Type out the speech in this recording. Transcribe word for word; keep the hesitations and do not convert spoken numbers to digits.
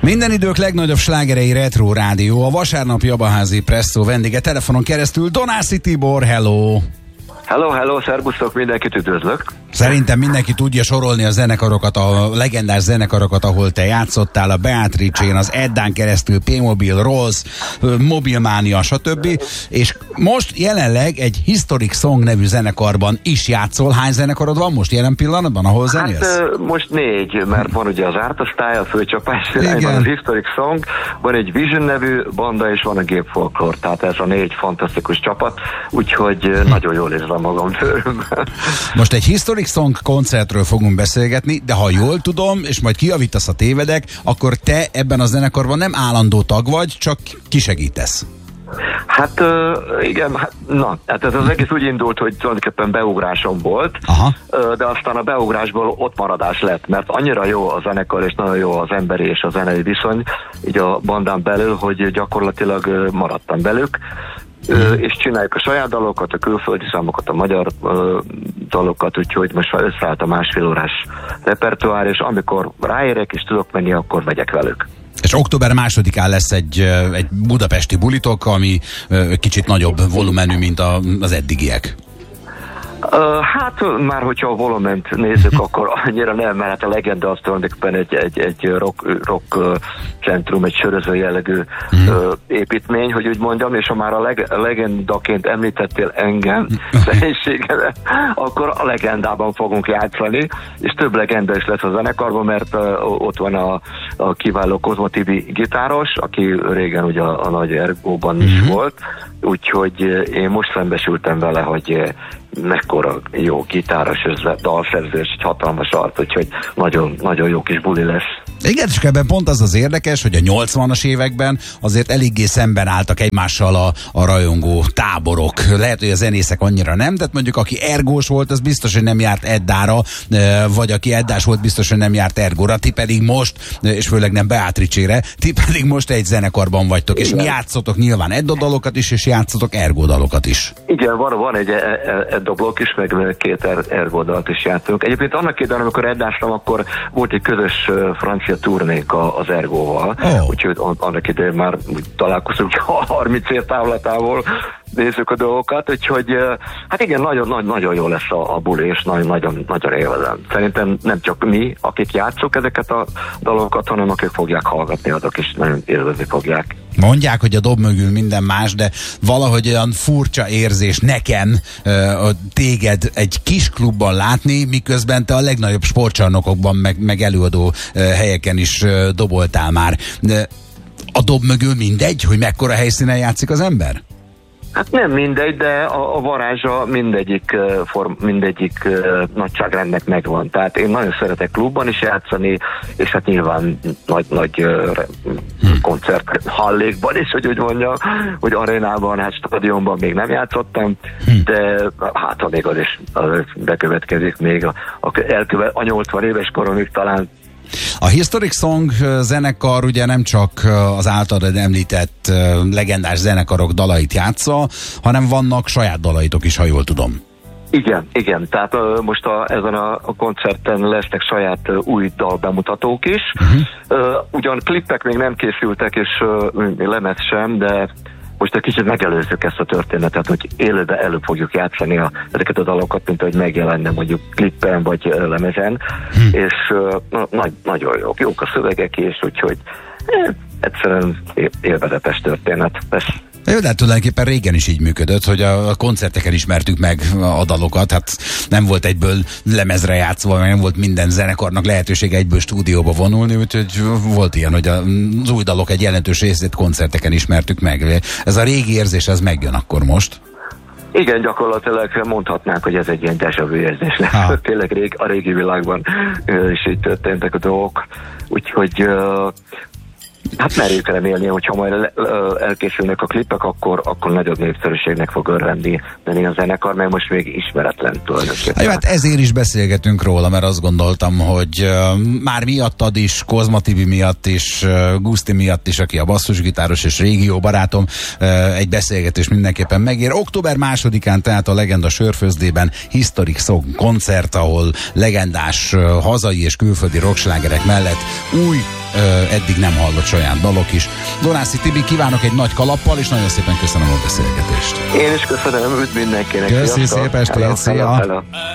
Minden idők legnagyobb slágerei Retro Rádió, a vasárnapi Abaházi Presszó vendége telefonon keresztül Donászi Tibor, hello! Hello, hello, szervusztok, mindenkit üdvözlök! Szerintem mindenki tudja sorolni a zenekarokat, a legendás zenekarokat, ahol te játszottál, a Beatrice-n, az Eddán keresztül, P-Mobil, Rolls, Mobilmania, stb. És most jelenleg egy Historic Song nevű zenekarban is játszol. Hány zenekarod van most jelen pillanatban, ahol zenélsz? Hát most négy, mert van ugye az Ártosztály, a főcsapás, van az Historic Song, van egy Vision nevű banda, és van a Gép Folklore, tehát ez a négy fantasztikus csapat, úgyhogy hm. nagyon jól érzem magam főrömben. Most egy Historic Song koncertről fogunk beszélgetni, de ha jól tudom, és majd kijavítasz, a tévedek, akkor te ebben a zenekarban nem állandó tag vagy, csak kisegítesz. Hát uh, igen, hát, na, hát ez az egész úgy indult, hogy tulajdonképpen beugrásom volt, Aha. Uh, de aztán a beugrásból ott maradás lett, mert annyira jó a zenekar, és nagyon jó az emberi és a zenei viszony, így a bandán belül, hogy gyakorlatilag uh, maradtam belük. Ö, és csináljuk a saját dalokat, a külföldi számokat, a magyar ö, dalokat, úgyhogy most már összeállt a másfél órás repertoár, és amikor ráérek és tudok menni, akkor megyek velük. És október másodikán lesz egy, egy budapesti bulitok, ami ö, kicsit nagyobb volumenű, mint a, az eddigiek. Uh, hát már hogyha a volument nézzük, akkor annyira nem, mert hát a Legenda az tulajdonképpen egy, egy, egy rock, rock uh, centrum, egy söröző jellegű uh, építmény, hogy úgy mondjam, és ha már a leg, legendaként említettél engem, személyiségemet, akkor a Legendában fogunk játszani, és több legenda is lesz a zenekarban, mert uh, ott van a, a kiváló Kozma Tibi gitáros, aki régen ugye a, a nagy Ergóban is uh-huh. volt, úgyhogy én most szembesültem vele, hogy mekkora jó gitáros, dalszerző, és egy hatalmas arc, úgyhogy nagyon, nagyon jó kis buli lesz. Igen, és ebben pont az az érdekes, hogy a nyolcvanas években azért eléggé szemben álltak egymással a, a rajongó táborok. Lehet, hogy a zenészek annyira nem, de mondjuk aki ergós volt, az biztos, hogy nem járt Eddára, vagy aki eddás volt, biztos, hogy nem járt ergóra. Ti pedig most, és főleg nem Beatrice-re, ti pedig most egy zenekarban vagytok, igen. És játszotok nyilván Edda dalokat is, és játszotok ergó dalokat is. Igen, van, van egy Edda blokk is, meg két ergó dalt is játszunk. Egyébként annak idején, amikor eddástam, akkor volt egy közös francia turnék az Ergóval, oh. úgyhogy annak idején már találkozunk harminc év távlatából, nézzük a dolgokat, úgyhogy hát igen, nagyon, nagyon, nagyon jó lesz a, a buli, és nagyon, nagyon, nagyon élvezem. Szerintem nem csak mi, akik játszunk ezeket a dalokat, hanem akik fogják hallgatni, azok is nagyon élvezni fogják. Mondják, hogy a dob mögül minden más, de valahogy olyan furcsa érzés nekem uh, téged egy kis klubban látni, miközben te a legnagyobb sportcsarnokokban, meg, meg előadó uh, helyeken is uh, doboltál már. De a dob mögül mindegy, hogy mekkora helyszínen játszik az ember? Hát nem mindegy, de a, a varázsa mindegyik, form, mindegyik uh, nagyságrendnek megvan. Tehát én nagyon szeretek klubban is játszani, és hát nyilván nagy, nagy uh, hmm. koncert hallékban is, hogy úgy mondjam, hogy arénában, hát stadionban még nem játszottam, hmm. de hát ha még az is az bekövetkezik még a, a, elkövet, a nyolcvan éves koromig talán. A Historic Song zenekar ugye nem csak az általad említett legendás zenekarok dalait játsza, hanem vannak saját dalaitok is, ha jól tudom. Igen, igen. Tehát uh, most a, ezen a, a koncerten lesznek saját uh, új dalbemutatók is. Uh-huh. Uh, ugyan klippek még nem készültek, és uh, lemez sem, de most egy kicsit megelőzzük ezt a történetet, hogy élőben előbb fogjuk játszani a, ezeket a dalokat, mint ahogy megjelenne mondjuk klippen vagy uh, lemezen, hmm. és uh, na, nagyon jók, jók a szövegek is, úgyhogy eh, egyszerűen élvezetes történet. Ez Jó, de hát tulajdonképpen régen is így működött, hogy a koncerteken ismertük meg a dalokat, hát nem volt egyből lemezre játszva, nem volt minden zenekarnak lehetősége egyből stúdióba vonulni, úgyhogy volt ilyen, hogy az új dalok egy jelentős részét koncerteken ismertük meg. Ez a régi érzés, ez megjön akkor most? Igen, gyakorlatilag mondhatnánk, hogy ez egy ilyen déjà vu érzés lesz. Tényleg rég, a régi világban is így történtek a dolgok, úgyhogy hát merjük remélni, hogyha majd elkészülnek a klippek, akkor, akkor nagyobb népszerűségnek fog örvenni lenni a zenekar, mert most még ismeretlen tulajdonképpen. Hát ezért is beszélgetünk róla, mert azt gondoltam, hogy uh, már miattad is, Kozma Tibi miatt is, uh, Guszti miatt is, aki a basszusgitáros és régió barátom, uh, egy beszélgetés mindenképpen megér. október másodikán, tehát a Legenda Sörfőzdében Historic Song koncert, ahol legendás uh, hazai és külföldi rockslágerek mellett új ö, eddig nem hallott saját dalok is. Donászi Tibi, kívánok egy nagy kalappal, és nagyon szépen köszönöm a beszélgetést. Én is köszönöm, üdv mindenkinek. Köszi, szép estét, szia!